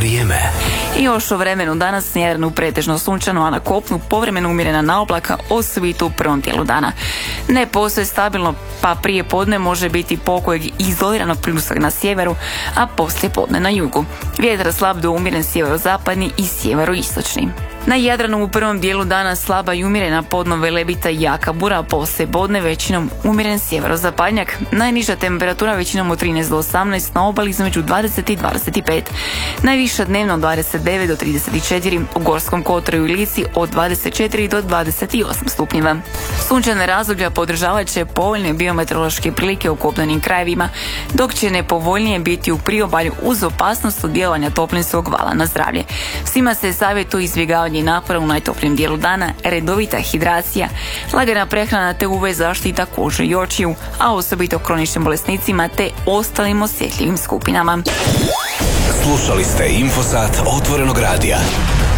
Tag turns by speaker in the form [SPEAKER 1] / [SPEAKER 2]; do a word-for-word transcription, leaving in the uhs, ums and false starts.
[SPEAKER 1] Vrijeme.
[SPEAKER 2] I još o vremenu danas na Jadranu pretežno sunčano, a na kopnu povremeno umjerena naoblaka, osobito u prvom dijelu dana. Ne postoje stabilno, pa prije podne može biti pokojeg izoliranog pljusak na sjeveru, a poslije podne na jugu. Vjetar slab do umjeren sjeverozapadni i sjeveroistočni. Na Jadranu u prvom dijelu dana slaba i umjerena, podno velebita i jaka bura, a poslije podne većinom umjeren sjeverozapadnjak. Najniža temperatura većinom od trinaest do osamnaest, na obali između dvadeset i dvadeset pet. Najviša dnevno od dvadeset devet do trideset četiri, u Gorskom kotaru i Lici od dvadeset četiri do dvadeset osam stupnjeva. Sunčane razdoblja podržavat će povoljne biometeorološke prilike u kopnenim krajevima, dok će nepovoljnije biti u priobalju uz opasnost od djelovanja toplinskog vala na zdravlje. Svima se savjetuje izbjegavanje napora u najtoplijem dijelu dana, redovita hidracija, lagana prehrana te U V zaštita kože i očiju, a osobito kroničnim bolesnicima te ostalim osjetljivim skupinama.
[SPEAKER 1] Slušali ste Infosat Otvorenog radija.